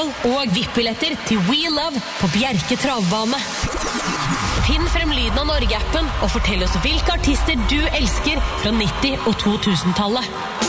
spørsmål og VIP-billetter til We Love på Bjerke travbane. Finn frem lyden av Norge-appen og fortell oss hvilke artister du elsker fra 90- og 2000-tallet.